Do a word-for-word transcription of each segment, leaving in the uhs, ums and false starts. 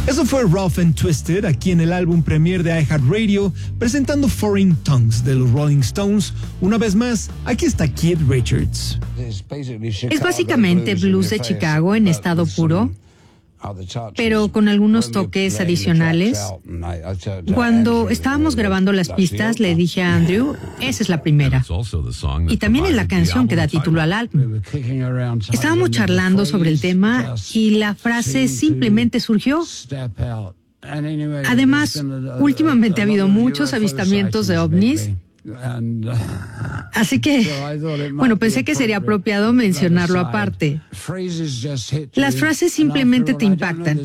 Eso fue Rough and Twisted, aquí en el álbum premier de iHeartRadio, presentando Foreign Tongues de los Rolling Stones. Una vez más, aquí está Keith Richards. Es básicamente blues de Chicago en estado puro, pero con algunos toques adicionales. Cuando estábamos grabando las pistas, le dije a Andrew, esa es la primera. Y también es la canción que da título al álbum. Estábamos charlando sobre el tema y la frase simplemente surgió. Además, últimamente ha habido muchos avistamientos de ovnis. Así que, bueno, pensé que sería apropiado mencionarlo aparte. Las frases simplemente te impactan.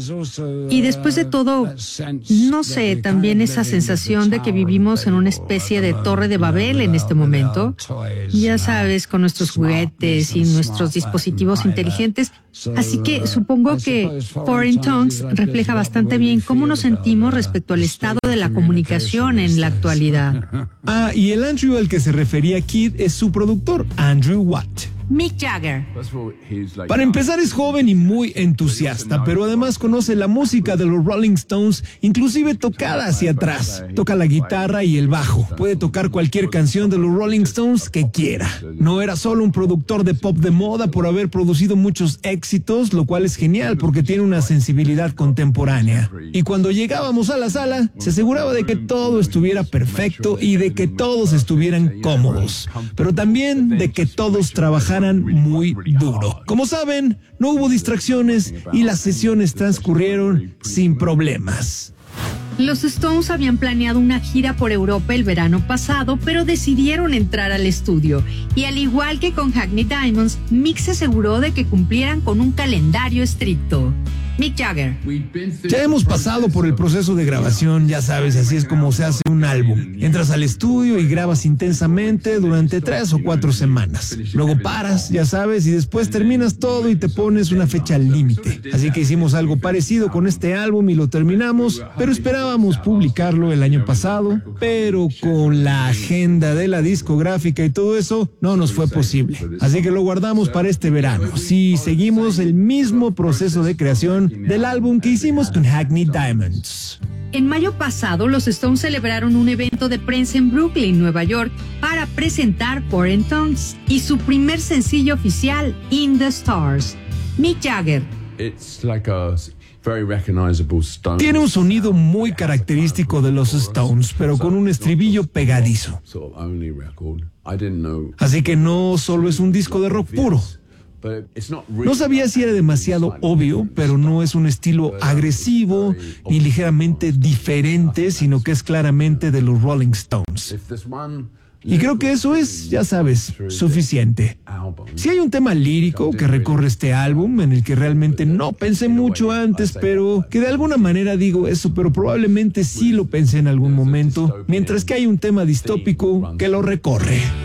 Y después de todo, no sé, también esa sensación de que vivimos en una especie de torre de Babel en este momento. Ya sabes, con nuestros juguetes y nuestros dispositivos inteligentes. Así que supongo que Foreign Tongues refleja bastante bien cómo nos sentimos respecto al estado de la comunicación en la actualidad. Ah, y el Andrew al que se refería Kid es su productor, Andrew Watt. Mick Jagger. Para empezar, es joven y muy entusiasta, pero además conoce la música de los Rolling Stones, inclusive tocada hacia atrás. Toca la guitarra y el bajo. Puede tocar cualquier canción de los Rolling Stones que quiera. No era solo un productor de pop de moda por haber producido muchos éxitos, lo cual es genial porque tiene una sensibilidad contemporánea. Y cuando llegábamos a la sala, se aseguraba de que todo estuviera perfecto y de que todos estuvieran cómodos, pero también de que todos trabajaran muy duro. Como saben, no hubo distracciones y las sesiones transcurrieron sin problemas. Los Stones habían planeado una gira por Europa el verano pasado, pero decidieron entrar al estudio. Y al igual que con Hackney Diamonds, Mick se aseguró de que cumplieran con un calendario estricto. Mick Jagger. Ya hemos pasado por el proceso de grabación, ya sabes, así es como se hace un álbum. Entras al estudio y grabas intensamente durante tres o cuatro semanas. Luego paras, ya sabes, y después terminas todo y te pones una fecha límite. Así que hicimos algo parecido con este álbum y lo terminamos, pero esperábamos publicarlo el año pasado, pero con la agenda de la discográfica y todo eso, no nos fue posible. Así que lo guardamos para este verano. Sí, seguimos el mismo proceso de creación del álbum que hicimos con Hackney Diamonds. En mayo pasado, los Stones celebraron un evento de prensa en Brooklyn, Nueva York, para presentar Foreign Tongues y su primer sencillo oficial, In the Stars. Mick Jagger. Tiene un sonido muy característico de los Stones, pero con un estribillo pegadizo. Así que no solo es un disco de rock puro. No sabía si era demasiado obvio, pero no es un estilo agresivo ni ligeramente diferente, sino que es claramente de los Rolling Stones. Y creo que eso es, ya sabes, suficiente. Si hay un tema lírico que recorre este álbum, en el que realmente no pensé mucho antes, pero que de alguna manera digo eso, pero probablemente sí lo pensé en algún momento, mientras que hay un tema distópico que lo recorre.